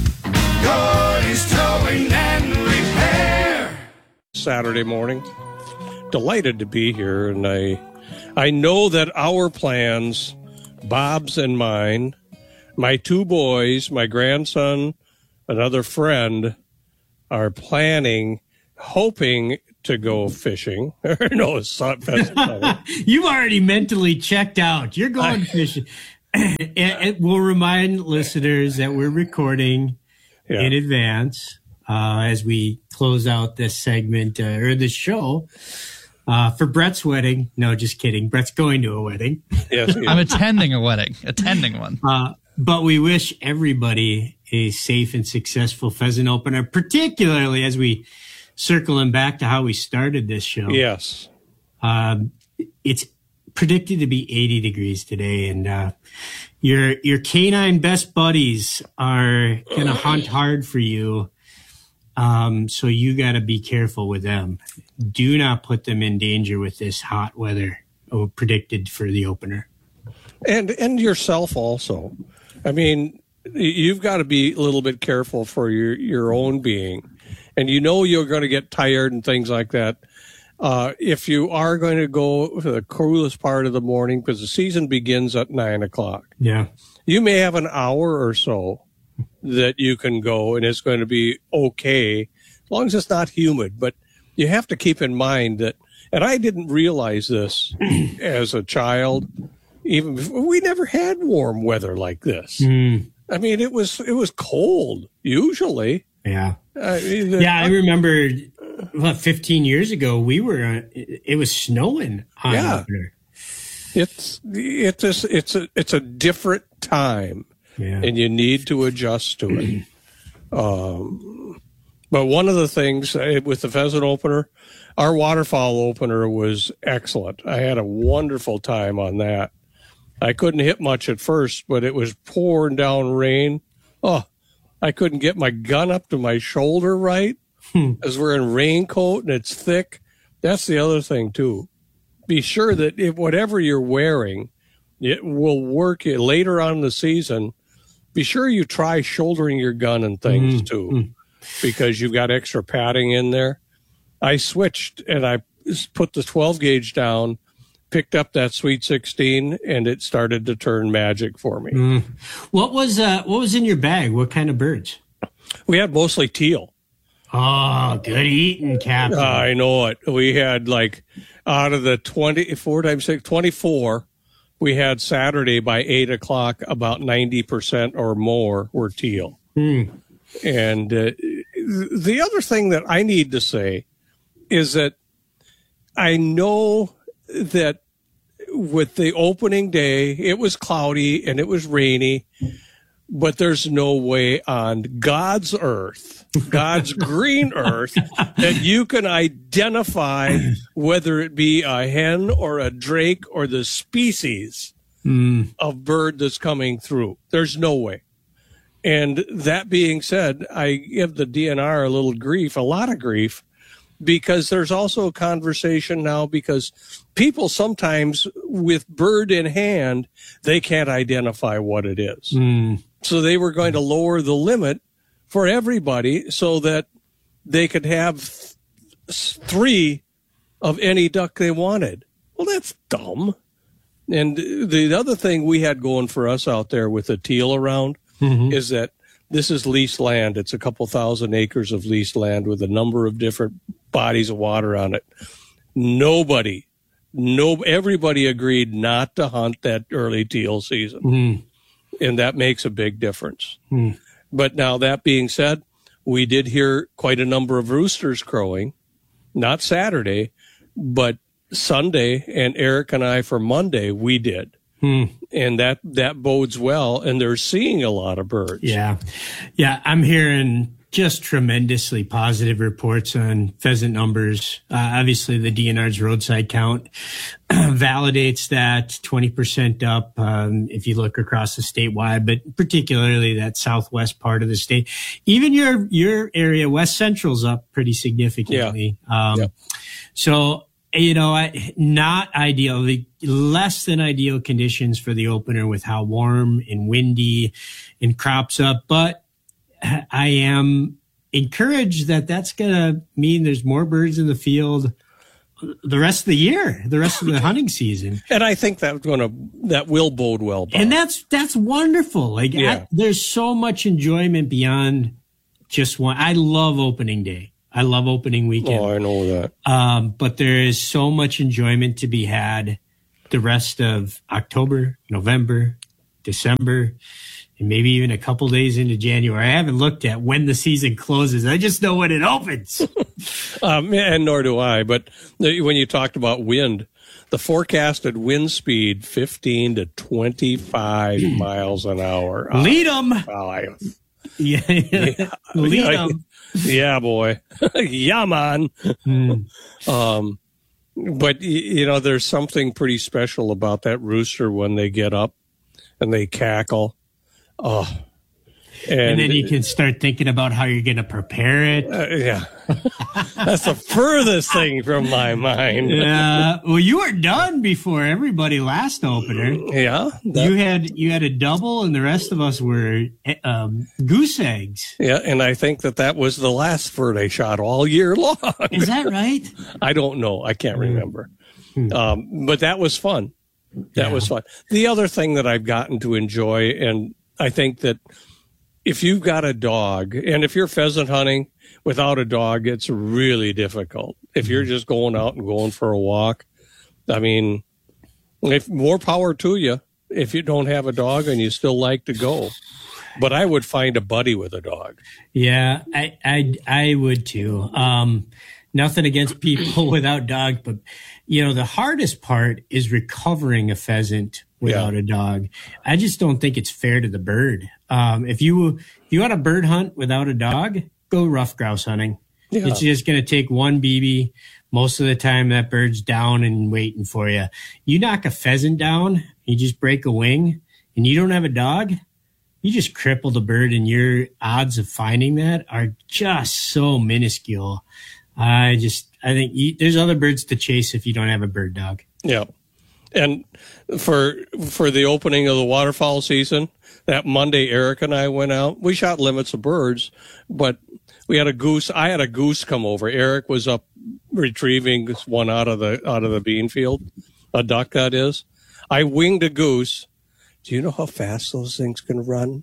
S14: Gordy's Towing and Repair.
S8: Saturday morning. Delighted to be here, and I know that our plans, Bob's and mine, my two boys, my grandson, another friend, are planning, hoping to go fishing. No, it's not fishing.
S10: You've already mentally checked out. You're going fishing. It will remind listeners that we're recording in advance as we close out this segment or this show. For Brett's wedding. No, just kidding. Brett's going to a wedding.
S8: Yes,
S9: I'm attending a wedding, attending one.
S10: But we wish everybody a safe and successful pheasant opener, particularly as we circle him back to how we started this show.
S8: Yes.
S10: It's predicted to be 80 degrees today, and your canine best buddies are going to hunt hard for you. So you got to be careful with them. Do not put them in danger with this hot weather predicted for the opener.
S8: And yourself also. I mean, you've got to be a little bit careful for your own being. And you know you're going to get tired and things like that. If you are going to go for the coolest part of the morning, because the season begins at 9 o'clock.
S10: Yeah.
S8: You may have an hour or so that you can go, and it's going to be okay, as long as it's not humid. But you have to keep in mind that, and I didn't realize this as a child, even before, we never had warm weather like this. I mean, it was cold usually.
S10: Yeah. I remember 15 years ago, it was snowing on up there.
S8: It's a different time. Yeah. And you need to adjust to it. But one of the things with the pheasant opener, our waterfowl opener was excellent. I had a wonderful time on that. I couldn't hit much at first, but it was pouring down rain. Oh, I couldn't get my gun up to my shoulder right as we're in raincoat and it's thick. That's the other thing, too. Be sure that whatever you're wearing, it will work later on in the season. Be sure you try shouldering your gun and things too, because you've got extra padding in there. I switched and I put the 12 gauge down, picked up that Sweet 16, and it started to turn magic for me.
S10: What was in your bag? What kind of birds?
S8: We had mostly teal.
S10: Oh, good eating, Captain.
S8: I know it. We had out of the 24, we had Saturday by 8 o'clock, about 90% or more were teal. And the other thing that I need to say is that I know that with the opening day, it was cloudy and it was rainy, but there's no way on God's earth, God's green earth, that you can identify whether it be a hen or a drake or the species of bird that's coming through. There's no way. And that being said, I give the DNR a lot of grief, because there's also a conversation now, because people sometimes with bird in hand, they can't identify what it is. So they were going to lower the limit for everybody so that they could have 3 of any duck they wanted. Well, that's dumb. And the other thing we had going for us out there with the teal around is that this is leased land. It's a couple thousand acres of leased land with a number of different bodies of water on it. Everybody agreed not to hunt that early teal season. And that makes a big difference. But now, that being said, we did hear quite a number of roosters crowing, not Saturday, but Sunday, and Eric and I for Monday, we did. And that bodes well, and they're seeing a lot of birds.
S10: Yeah. I'm hearing just tremendously positive reports on pheasant numbers. Obviously, the DNR's roadside count validates that 20% up if you look across the statewide, but particularly that southwest part of the state. Even your area, West Central's up pretty significantly. So, not ideal, less than ideal conditions for the opener with how warm and windy and crops up, but I am encouraged that that's going to mean there's more birds in the field the rest of the year, the rest of the hunting season.
S8: And I think that will bode well. Bob.
S10: And that's wonderful. There's so much enjoyment beyond just one. I love opening day. I love opening weekend.
S8: Oh, I know that.
S10: But there is so much enjoyment to be had the rest of October, November, December, and maybe even a couple days into January. I haven't looked at when the season closes. I just know when it opens.
S8: And nor do I. But when you talked about wind, the forecasted wind speed, 15 to 25 miles an hour.
S10: Lead them.
S8: Yeah.
S10: Lead them.
S8: Yeah, boy. Yeah, man. But, there's something pretty special about that rooster when they get up and they cackle. Oh,
S10: and then you can start thinking about how you're going to prepare it.
S8: Yeah. That's the furthest thing from my mind.
S10: Well, you were done before everybody last opener.
S8: Yeah.
S10: You had a double and the rest of us were goose eggs.
S8: Yeah. And I think that was the last bird I shot all year long.
S10: Is that right?
S8: I don't know. I can't remember. But that was fun. That was fun. The other thing that I've gotten to enjoy, and I think that if you've got a dog, and if you're pheasant hunting without a dog, it's really difficult. If you're just going out and going for a walk, I mean, more power to you if you don't have a dog and you still like to go. But I would find a buddy with a dog.
S10: Yeah, I would too. Nothing against people without dogs, but the hardest part is recovering a pheasant without a dog. I just don't think it's fair to the bird. If you want a bird hunt without a dog, go rough grouse hunting. Yeah. It's just going to take one BB. Most of the time that bird's down and waiting for you. You knock a pheasant down, you just break a wing, and you don't have a dog, you just cripple the bird, and your odds of finding that are just so minuscule. I think there's other birds to chase if you don't have a bird dog.
S8: Yeah. And for the opening of the waterfowl season, that Monday, Eric and I went out. We shot limits of birds, but we had a goose. I had a goose come over. Eric was up retrieving one out of the bean field, a duck that is. I winged a goose. Do you know how fast those things can run?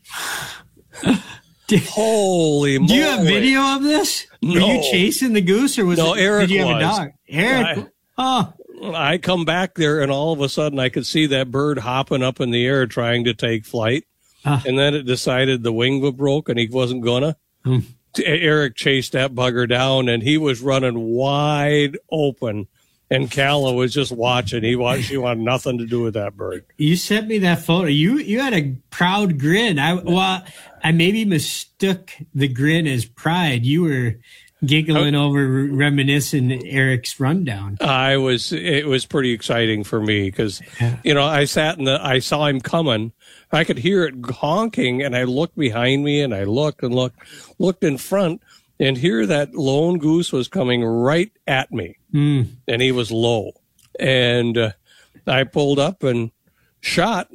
S8: Holy moly.
S10: Do you have video of this?
S8: No.
S10: Were you chasing the goose or
S8: Eric
S10: did you have
S8: was.
S10: a dog? Eric.
S8: I come back there and all of a sudden I could see that bird hopping up in the air trying to take flight. And then it decided the wing was broke and he wasn't gonna. Eric chased that bugger down and he was running wide open. And Calla was just watching. She wanted nothing to do with that bird.
S10: You sent me that photo. You had a proud grin. I maybe mistook the grin as pride. You were giggling over reminiscing Eric's rundown.
S8: It was pretty exciting for me because, I I saw him coming. I could hear it honking and I looked behind me and I looked in front and here that lone goose was coming right at me. And he was low. And I pulled up and shot.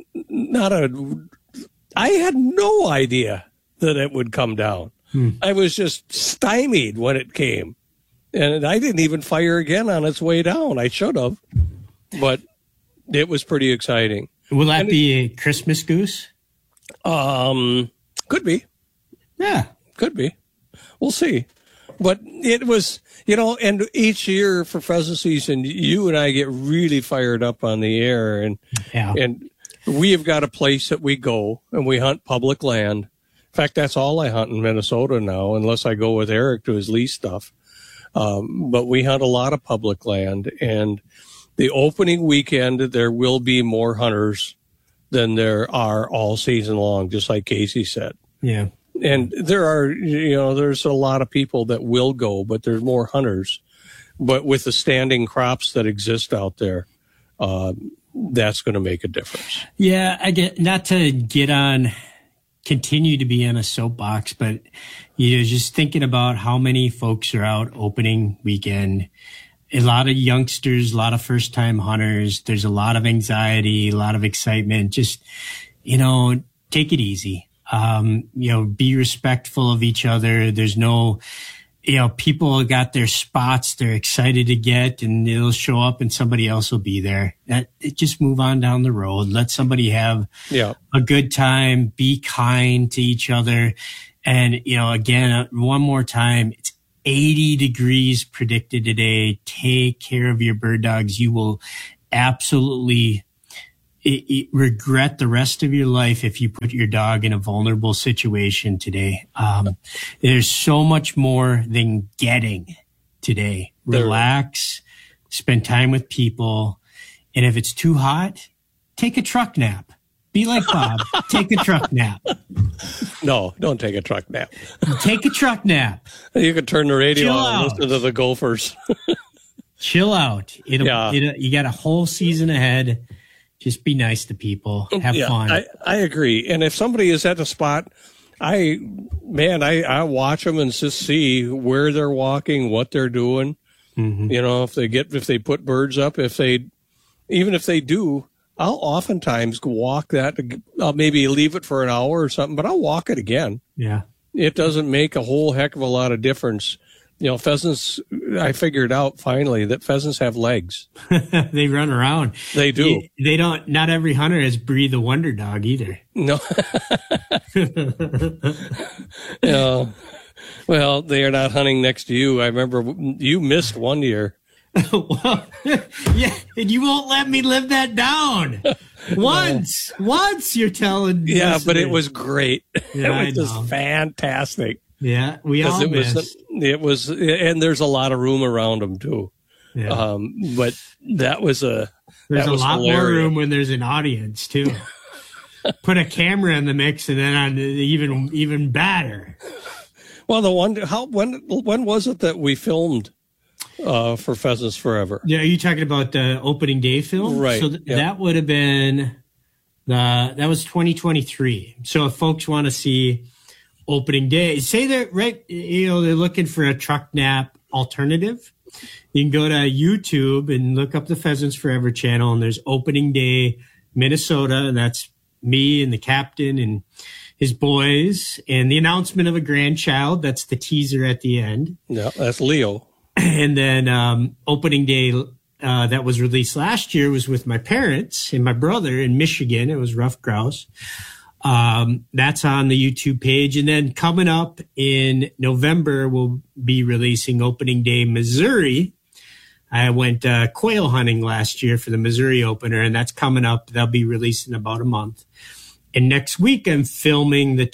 S8: I had no idea that it would come down. I was just stymied when it came. And I didn't even fire again on its way down. I should have. But it was pretty exciting.
S10: Will that be a Christmas goose?
S8: Could be.
S10: Yeah.
S8: Could be. We'll see. But it was, and each year for pheasant season, you and I get really fired up on the air. And we have got a place that we go and we hunt public land. In fact, that's all I hunt in Minnesota now, unless I go with Eric to his lease stuff. But we hunt a lot of public land. And the opening weekend, there will be more hunters than there are all season long, just like Casey said.
S10: Yeah.
S8: And there's a lot of people that will go, but there's more hunters. But with the standing crops that exist out there, that's going to make a difference.
S10: Yeah, I get, not to continue to be on a soapbox, but just thinking about how many folks are out opening weekend. A lot of youngsters, a lot of first-time hunters. There's a lot of anxiety, a lot of excitement. Just, take it easy. Be respectful of each other. There's no, people got their spots they're excited to get, and it'll show up and somebody else will be there. Just move on down the road. Let somebody have a good time. Be kind to each other. And, again, one more time, it's 80 degrees predicted today. Take care of your bird dogs. You will absolutely regret the rest of your life if you put your dog in a vulnerable situation today. There's so much more than getting today. Relax, spend time with people. And if it's too hot, take a truck nap. Be like Bob. Take a truck nap.
S8: No, don't take a truck nap.
S10: Take a truck nap.
S8: You can turn the radio on and listen to the Gophers.
S10: Chill out. You got a whole season ahead. Just be nice to people. Have fun.
S8: I agree. And if somebody is at the spot, I watch them and just see where they're walking, what they're doing. Mm-hmm. If they put birds up, even if they do, I'll oftentimes walk that. I'll maybe leave it for an hour or something, but I'll walk it again.
S10: Yeah.
S8: It doesn't make a whole heck of a lot of difference. Pheasants, I figured out finally that pheasants have legs.
S10: They run around.
S8: They do.
S10: They don't, not every hunter has breathed a wonder dog either.
S8: No. Well, they are not hunting next to you. I remember you missed one year.
S10: Well, yeah, and you won't let me live that down. Once you're telling.
S8: Yeah,
S10: listeners.
S8: But it was great.
S10: Yeah,
S8: it was just fantastic.
S10: Yeah, we all missed.
S8: It was, and there's a lot of room around them too.
S10: Yeah.
S8: But there's a
S10: lot more room when there's an audience too. Put a camera in the mix, and then on even better.
S8: Well, when was it that we filmed for Pheasants Forever?
S10: Yeah, are you talking about the opening day film?
S8: Right.
S10: So that would have been that was 2023. So if folks want to see opening day, say they're they're looking for a truck nap alternative, you can go to YouTube and look up the Pheasants Forever channel, and there's opening day Minnesota, and that's me and the captain and his boys, and the announcement of a grandchild. That's the teaser at the end.
S8: Yeah, that's Leo.
S10: And then opening day that was released last year was with my parents and my brother in Michigan. It was rough grouse. That's on the YouTube page. And then coming up in November, we'll be releasing opening day Missouri. I went quail hunting last year for the Missouri opener, and that's coming up. They'll be released in about a month. And next week, I'm filming the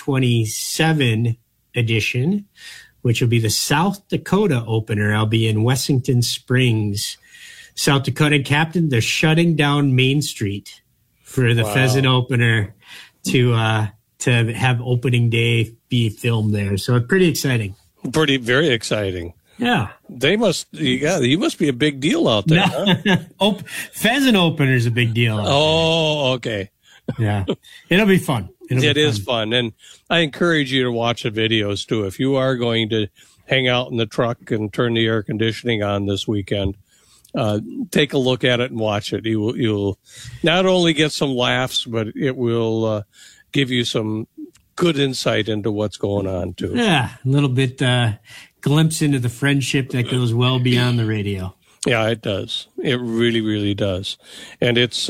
S10: 2027 edition, which will be the South Dakota opener. I'll be in Wessington Springs, South Dakota. And Captain, they're shutting down Main Street for the pheasant opener to have opening day be filmed there. So it's pretty exciting.
S8: Very exciting.
S10: Yeah.
S8: You must be a big deal out there. Huh?
S10: Pheasant opener is a big deal.
S8: Oh, okay.
S10: Yeah. It'll be fun.
S8: It is fun. And I encourage you to watch the videos too. If you are going to hang out in the truck and turn the air conditioning on this weekend, take a look at it and watch it. You'll not only get some laughs, but it will give you some good insight into what's going on too.
S10: Yeah. A little bit glimpse into the friendship that goes well beyond the radio.
S8: Yeah, it does. It really, really does. And it's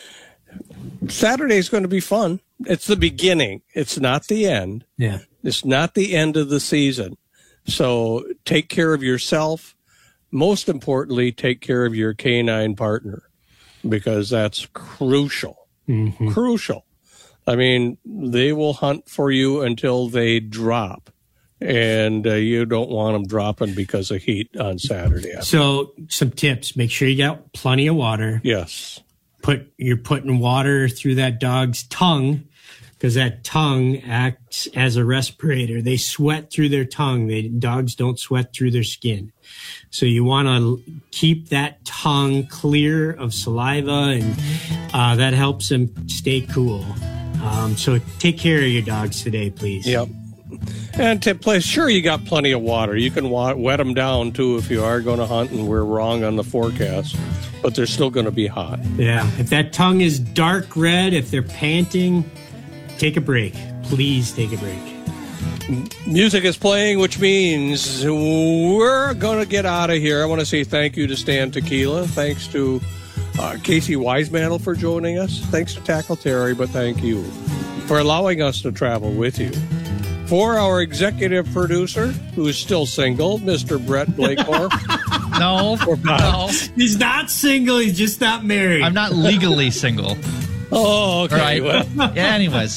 S8: Saturday's going to be fun. It's the beginning. It's not the end.
S10: Yeah.
S8: It's not the end of the season. So take care of yourself. Most importantly, take care of your canine partner, because that's crucial.
S10: Mm-hmm.
S8: Crucial. I mean, they will hunt for you until they drop, and you don't want them dropping because of heat on Saturday.
S10: So some tips: make sure you got plenty of water.
S8: Yes.
S10: You're putting water through that dog's tongue because that tongue acts as a respirator. They sweat through their tongue. Dogs don't sweat through their skin. So you want to keep that tongue clear of saliva, and that helps them stay cool. So take care of your dogs today, please.
S8: Yep. And to play, sure, you got plenty of water. You can wet them down, too, if you are going to hunt, and we're wrong on the forecast. But they're still going to be hot.
S10: Yeah. If that tongue is dark red, if they're panting, take a break. Please take a break.
S8: Music is playing, which means we're going to get out of here. I want to say thank you to Stan Tequila. Thanks to Casey Wisemantle for joining us. Thanks to Tackle Terry, but thank you for allowing us to travel with you. For our executive producer, who is still single, Mr. Brett Blakemore.
S9: No.
S10: He's not single. He's just not married.
S9: I'm not legally single.
S8: Oh, okay.
S9: Right. Yeah, anyways.